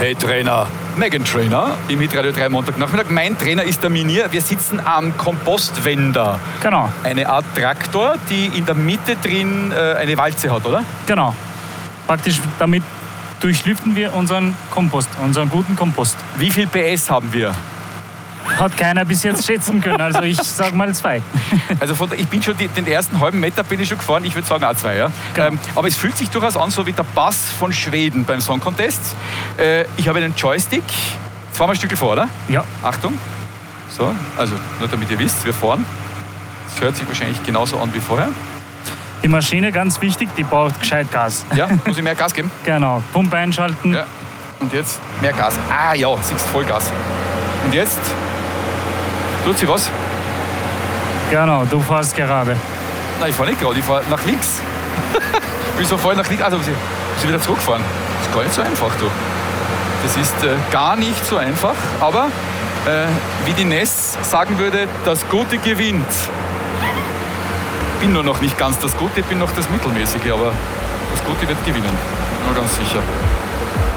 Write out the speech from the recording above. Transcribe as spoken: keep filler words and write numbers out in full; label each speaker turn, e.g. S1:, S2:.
S1: Hey Trainer, Megan Trainer im Hitradio drei Montagnachmittag. Mein Trainer ist der Minier. Wir sitzen am Kompostwender.
S2: Genau.
S1: Eine Art Traktor, die in der Mitte drin äh, eine Walze hat, oder?
S2: Genau. Praktisch damit durchlüften wir unseren Kompost, unseren guten Kompost.
S1: Wie viel P S haben wir?
S2: Hat keiner bis jetzt schätzen können, also ich sag mal zwei.
S1: Also von, ich bin schon die, den ersten halben Meter bin ich schon gefahren, ich würde sagen auch zwei. Ja?
S2: Genau.
S1: Ähm, aber es fühlt sich durchaus an, so wie der Bass von Schweden beim Song Contest. Äh, ich habe einen Joystick. Fahren wir ein Stück vor, oder?
S2: Ja.
S1: Achtung. So, also nur damit ihr wisst, wir fahren. Das hört sich wahrscheinlich genauso an wie vorher.
S2: Die Maschine, ganz wichtig, die braucht gescheit Gas.
S1: Ja, muss ich mehr Gas geben?
S2: Genau. Pumpe einschalten.
S1: Ja. Und jetzt mehr Gas. Ah ja, siehst Vollgas. Und jetzt tut sie was?
S2: Genau, du fährst gerade.
S1: Nein, ich fahre nicht gerade, ich fahre nach links. Wieso fahre ich nach links? Also, sie, sie wieder zurückfahren. Das ist gar nicht so einfach, du. Das ist äh, gar nicht so einfach, aber äh, wie die Ness sagen würde, das Gute gewinnt. Ich bin nur noch nicht ganz das Gute, ich bin noch das Mittelmäßige, aber das Gute wird gewinnen. Nur ganz sicher.